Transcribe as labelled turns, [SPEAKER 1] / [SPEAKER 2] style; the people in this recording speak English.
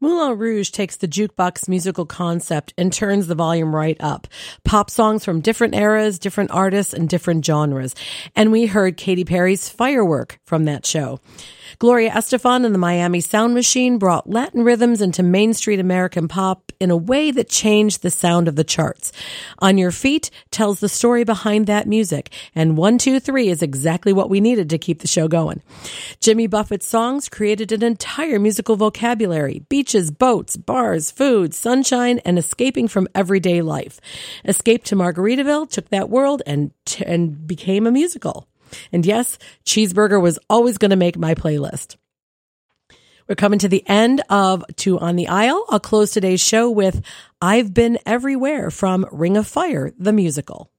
[SPEAKER 1] Moulin Rouge takes the jukebox musical concept and turns the volume right up. Pop songs from different eras, different artists, and different genres. And we heard Katy Perry's Firework from that show. Gloria Estefan and the Miami Sound Machine brought Latin rhythms into Main Street American pop in a way that changed the sound of the charts. On Your Feet tells the story behind that music, and 1, 2, 3 is exactly what we needed to keep the show going. Jimmy Buffett's songs created an entire musical vocabulary: beaches, boats, bars, food, sunshine, and escaping from everyday life. Escape to Margaritaville took that world and became a musical. And yes, Cheeseburger was always going to make my playlist. We're coming to the end of Two on the Aisle. I'll close today's show with I've Been Everywhere from Ring of Fire, the musical.